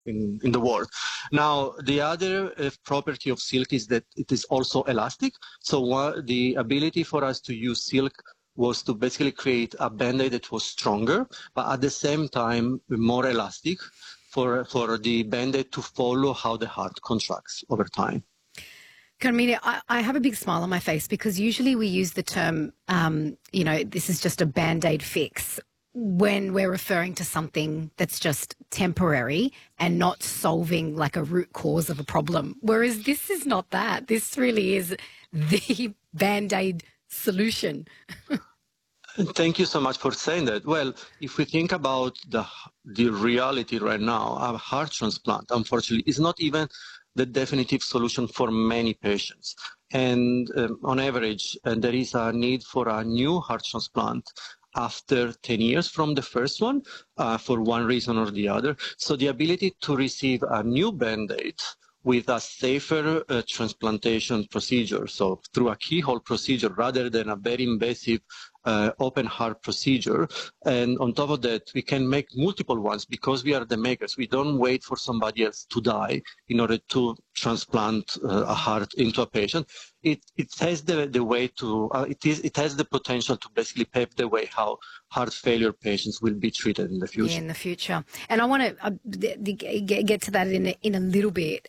in the world. Now, the other property of silk is that it is also elastic. So the ability for us to use silk was to basically create a Band-Aid that was stronger, but at the same time more elastic for the Band-Aid to follow how the heart contracts over time. Carmine, I have a big smile on my face because usually we use the term, this is just a Band-Aid fix when we're referring to something that's just temporary and not solving like a root cause of a problem. Whereas this is not that. This really is the Band-Aid solution. Thank you so much for saying that. Well, if we think about the reality right now, a heart transplant, unfortunately, is not even the definitive solution for many patients. And on average, there is a need for a new heart transplant after 10 years from the first one, for one reason or the other. So the ability to receive a new Band-Aid with a safer transplantation procedure, so through a keyhole procedure rather than a very invasive open heart procedure. And on top of that, we can make multiple ones because we are the makers. We don't wait for somebody else to die in order to transplant a heart into a patient. It has the way to, it has the potential to basically pave the way how heart failure patients will be treated in the future. Yeah, in the future. And I want to get to that in a little bit.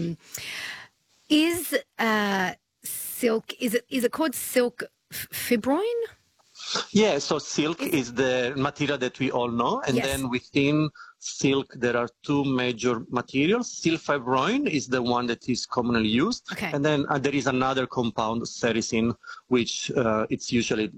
Is silk, is it called silk fibroin? Yeah, so silk is the material that we all know, and then within silk there are two major materials. Silfibroin is the one that is commonly used, and then there is another compound, sericin, which it's usually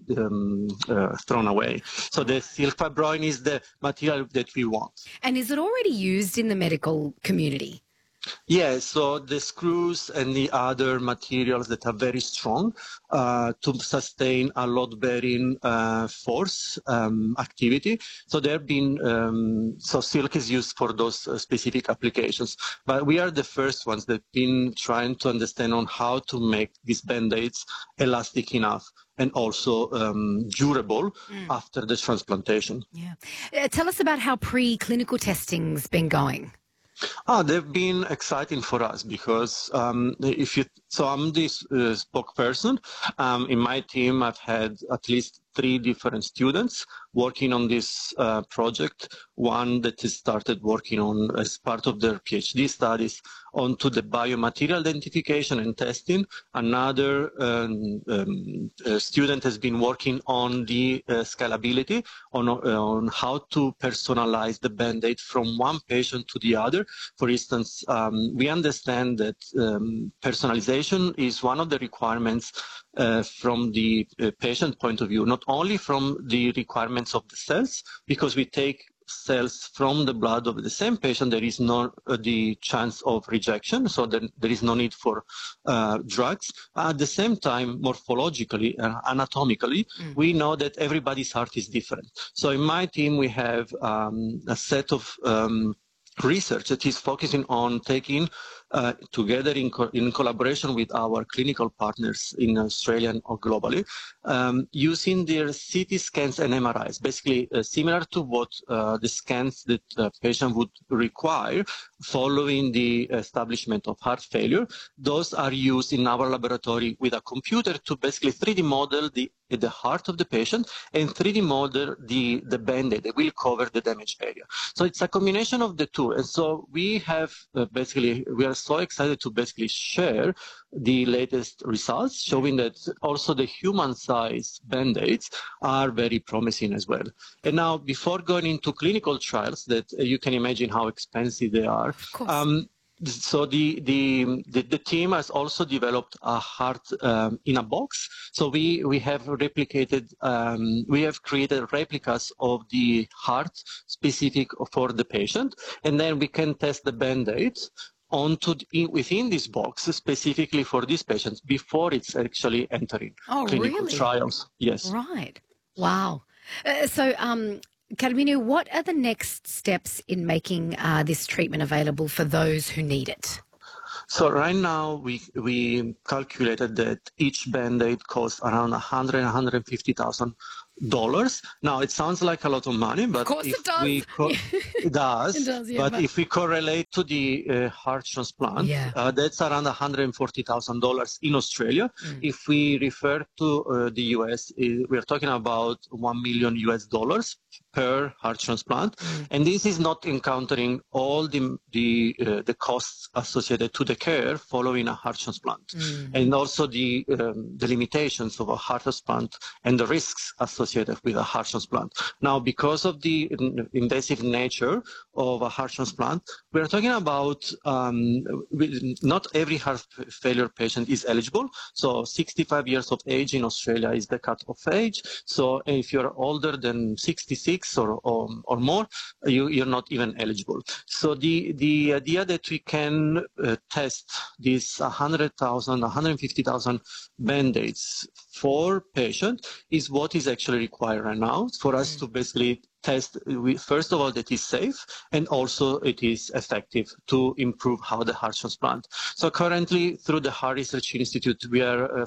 thrown away. So the silfibroin is the material that we want. And is it already used in the medical community? Yeah, so the screws and the other materials that are very strong to sustain a load-bearing force activity. So there have been, so silk is used for those specific applications. But we are the first ones that have been trying to understand on how to make these Band-Aids elastic enough and also durable after the transplantation. Yeah. Tell us about how preclinical testing's been going. They've been exciting for us because so I'm this spokesperson. In my team, I've had at least 3 different students working on this project. One that has started working on as part of their PhD studies onto the biomaterial identification and testing. Another student has been working on the scalability, on how to personalize the Band-Aid from one patient to the other. For instance, we understand that personalization is one of the requirements from the patient point of view, not only from the requirements of the cells, because we take cells from the blood of the same patient, there is no the chance of rejection, so then there is no need for drugs. At the same time, morphologically and anatomically, we know that everybody's heart is different. So in my team, we have a set of research that is focusing on taking together in collaboration with our clinical partners in Australia or globally, using their CT scans and MRIs, basically similar to what the scans that a patient would require following the establishment of heart failure. Those are used in our laboratory with a computer to basically 3D model the heart of the patient and 3D model the Band-Aid that will cover the damaged area. So it's a combination of the two. And so we have we are so excited to basically share the latest results, showing that also the human-sized Band-Aids are very promising as well. And now, before going into clinical trials, that you can imagine how expensive they are. So the team has also developed a heart in a box. So we have replicated, we have created replicas of the heart specific for the patient, and then we can test the Band-Aid within this box specifically for these patients before it's actually entering clinical trials. Yes. Right. Wow. Carmine, what are the next steps in making this treatment available for those who need it? So right now we calculated that each Band-Aid costs around $150,000 Now, it sounds like a lot of money, but Of course if it does. it does. It does, yeah, but but- if we correlate to the heart transplant, Yeah. that's around $140,000 in Australia. If we refer to the US, we are talking about $1 million US per heart transplant, and this is not encountering all the costs associated to the care following a heart transplant, and also the limitations of a heart transplant and the risks associated with a heart transplant. Now, because of the invasive nature of a heart transplant, we are talking about not every heart failure patient is eligible. So 65 years of age in Australia is the cut-off age. So if you're older than 66 or more, you're not even eligible. So the idea that we can test these 100,000, 150,000 Band-Aids for patients is what is actually required right now for us to basically test, first of all, that is safe, and also it is effective to improve how the heart transplant. So currently, through the Heart Research Institute, we are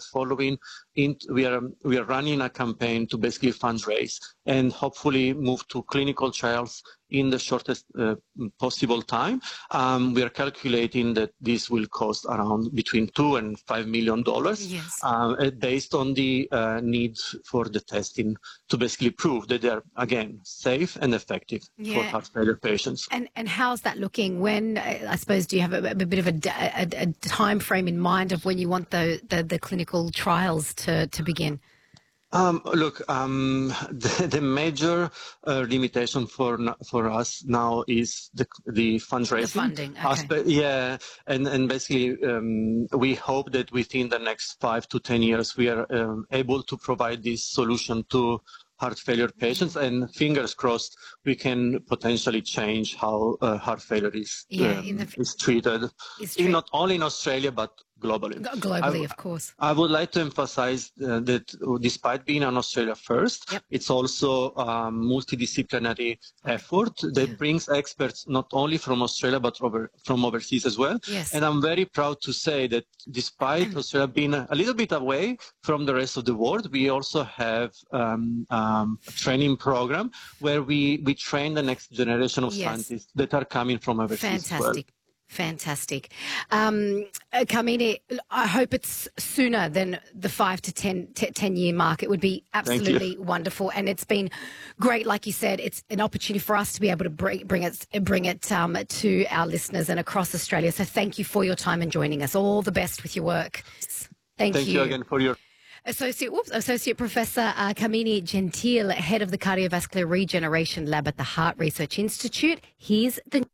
we are running a campaign to basically fundraise and hopefully move to clinical trials in the shortest possible time. We are calculating that this will cost around between $2 and $5 million, based on the need for the testing to basically prove that they are, again, safe and effective for heart failure patients. And how's that looking? When, I suppose, do you have a bit of a time frame in mind of when you want the clinical trials to begin? Look, the major limitation for us now is the fundraising. The funding, okay. aspect. Yeah, and basically we hope that within the next 5 to 10 years we are able to provide this solution to heart failure patients, and fingers crossed we can potentially change how heart failure is treated, not only in Australia but globally. Globally, of course. I would like to emphasize that despite being an Australia first, it's also a multidisciplinary effort that brings experts not only from Australia but from overseas as well. Yes. And I'm very proud to say that despite Australia being a little bit away from the rest of the world, we also have a training program where we train the next generation of scientists that are coming from overseas. Fantastic. Fantastic. Carmine, I hope it's sooner than the 5 to 10 year mark. It would be absolutely wonderful. And it's been great. Like you said, it's an opportunity for us to be able to bring it to our listeners and across Australia. So thank you for your time and joining us. All the best with your work. Thank you. Thank you again for your... Associate Professor Carmine Gentile, Head of the Cardiovascular Regeneration Lab at the Heart Research Institute. Here's the...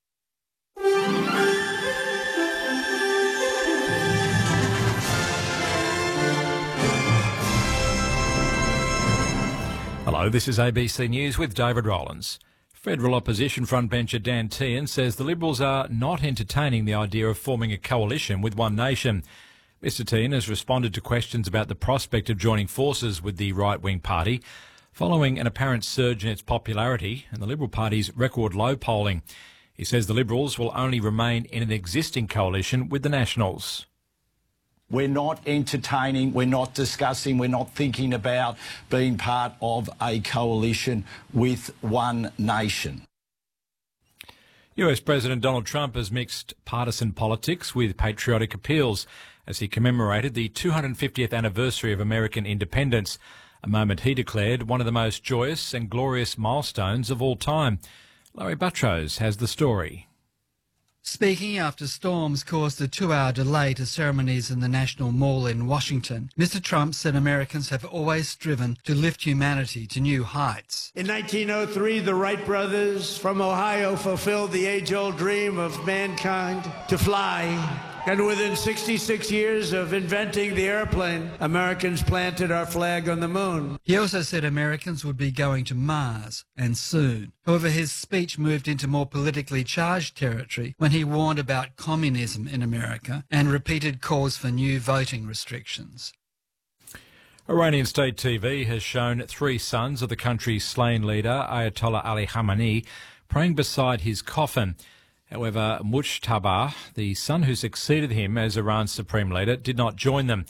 Hello, this is ABC News with David Rowlands. Federal opposition frontbencher Dan Tehan says the Liberals are not entertaining the idea of forming a coalition with One Nation. Mr Tehan has responded to questions about the prospect of joining forces with the right-wing party following an apparent surge in its popularity and the Liberal Party's record low polling. He says the Liberals will only remain in an existing coalition with the Nationals. We're not entertaining, we're not discussing, we're not thinking about being part of a coalition with One Nation. US President Donald Trump has mixed partisan politics with patriotic appeals as he commemorated the 250th anniversary of American independence, a moment he declared one of the most joyous and glorious milestones of all time. Larry Buttrose has the story. Speaking after storms caused a 2-hour delay to ceremonies in the National Mall in Washington, Mr. Trump said Americans have always striven to lift humanity to new heights. In 1903, the Wright brothers from Ohio fulfilled the age-old dream of mankind to fly. And within 66 years of inventing the airplane, Americans planted our flag on the moon. He also said Americans would be going to Mars, and soon. However, his speech moved into more politically charged territory when he warned about communism in America and repeated calls for new voting restrictions. Iranian state TV has shown 3 sons of the country's slain leader, Ayatollah Ali Khamenei, praying beside his coffin. However, Mujtaba, the son who succeeded him as Iran's supreme leader, did not join them.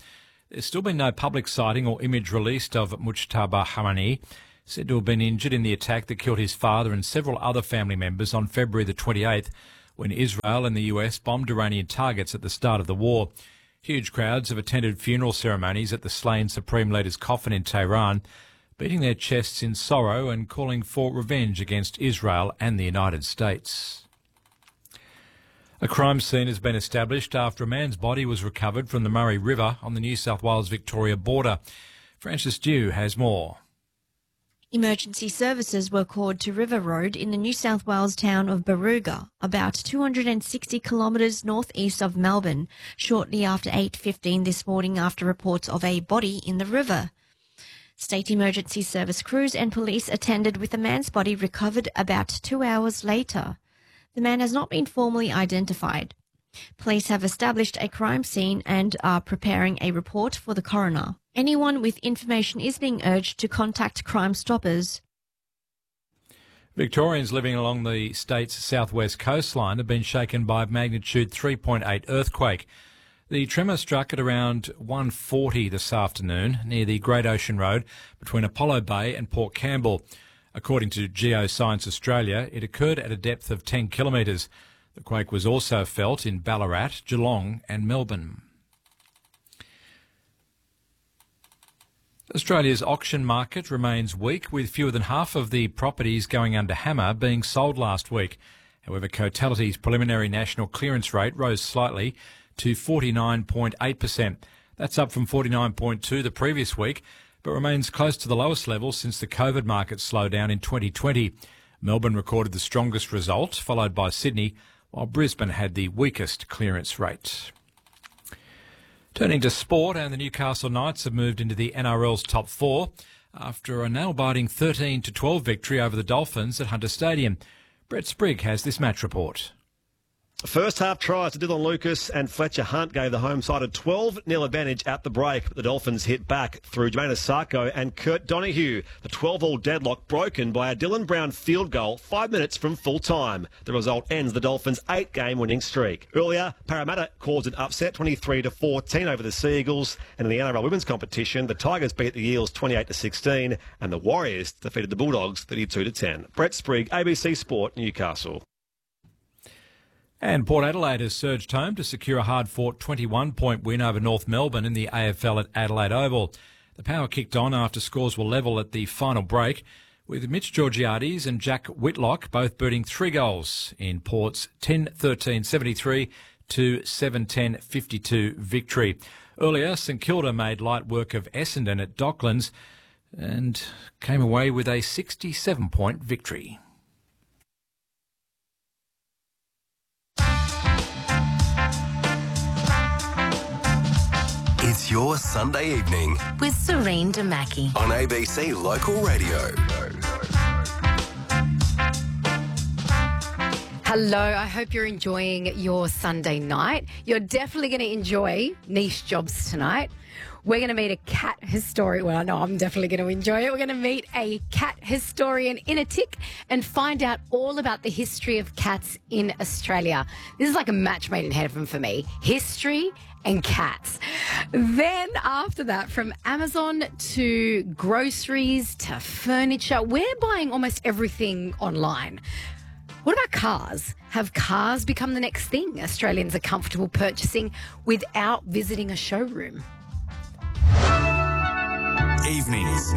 There's still been no public sighting or image released of Mujtaba Hamani, said to have been injured in the attack that killed his father and several other family members on February the 28th, when Israel and the US bombed Iranian targets at the start of the war. Huge crowds have attended funeral ceremonies at the slain Supreme Leader's coffin in Tehran, beating their chests in sorrow and calling for revenge against Israel and the United States. A crime scene has been established after a man's body was recovered from the Murray River on the New South Wales-Victoria border. Francis Dew has more. Emergency services were called to River Road in the New South Wales town of Barooga, about 260 kilometres northeast of Melbourne, shortly after 8:15 this morning after reports of a body in the river. State Emergency Service crews and police attended with the man's body recovered about 2 hours later. The man has not been formally identified. Police have established a crime scene and are preparing a report for the coroner. Anyone with information is being urged to contact Crime Stoppers. Victorians living along the state's southwest coastline have been shaken by a magnitude 3.8 earthquake. The tremor struck at around 1:40 this afternoon near the Great Ocean Road between Apollo Bay and Port Campbell. According to Geoscience Australia, it occurred at a depth of 10 kilometres. The quake was also felt in Ballarat, Geelong and Melbourne. Australia's auction market remains weak, with fewer than half of the properties going under hammer being sold last week. However, Cotality's preliminary national clearance rate rose slightly to 49.8%. That's up from 49.2% the previous week, but remains close to the lowest level since the COVID market slowdown in 2020. Melbourne recorded the strongest result, followed by Sydney, while Brisbane had the weakest clearance rate. Turning to sport, and the Newcastle Knights have moved into the NRL's top four after a nail-biting 13-12 victory over the Dolphins at Hunter Stadium. Brett Sprigg has this match report. First half tries to Dylan Lucas and Fletcher Hunt gave the home side a 12-0 advantage at the break, but the Dolphins hit back through Jermaine Asako and Kurt Donahue. The 12-all deadlock broken by a Dylan Brown field goal 5 minutes from full time. The result ends the Dolphins' 8-game winning streak. Earlier, Parramatta caused an upset 23-14 over the Sea Eagles, and in the NRL women's competition, the Tigers beat the Eels 28-16 and the Warriors defeated the Bulldogs 32-10. Brett Sprigg, ABC Sport, Newcastle. And Port Adelaide has surged home to secure a hard-fought 21-point win over North Melbourne in the AFL at Adelaide Oval. The Power kicked on after scores were level at the final break, with Mitch Georgiades and Jack Whitlock both booting 3 goals in Port's 10-13-73 to 7-10-52 victory. Earlier, St Kilda made light work of Essendon at Docklands and came away with a 67-point victory. It's your Sunday evening with Serene Damaki on ABC Local Radio. Hello, I hope you're enjoying your Sunday night. You're definitely going to enjoy Niche Jobs tonight. We're going to meet a cat historian. Well, no, I'm definitely going to enjoy it. We're going to meet a cat historian in a tick and find out all about the history of cats in Australia. This is like a match made in heaven for me. History and cats. Then after that, from Amazon to groceries to furniture, we're buying almost everything online. What about cars? Have cars become the next thing Australians are comfortable purchasing without visiting a showroom? Evenings.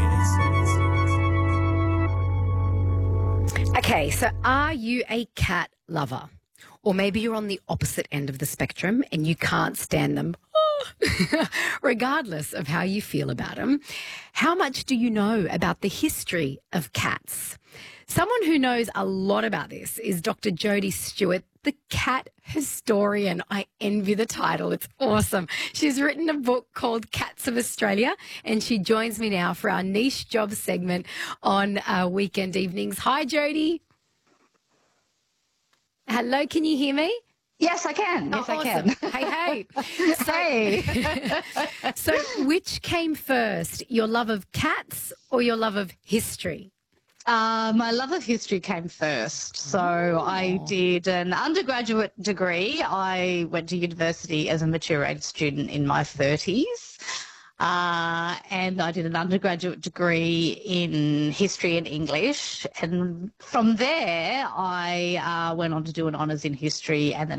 Okay, so are you a cat lover? Or maybe you're on the opposite end of the spectrum and you can't stand them. Regardless of how you feel about them, how much do you know about the history of cats? Someone who knows a lot about this is Dr. Jodie Stewart, the cat historian. I envy the title. It's awesome. She's written a book called Cats of Australia, and she joins me now for our Niche Jobs segment on weekend evenings. Hi, Jodie. Hello, can you hear me? Yes, I can. Yes, awesome. I can. Hey. So which came first, your love of cats or your love of history? My love of history came first. So I did an undergraduate degree. I went to university as a mature age student in my 30s. and I did an undergraduate degree in history and English. And from there, I went on to do an honours in history and then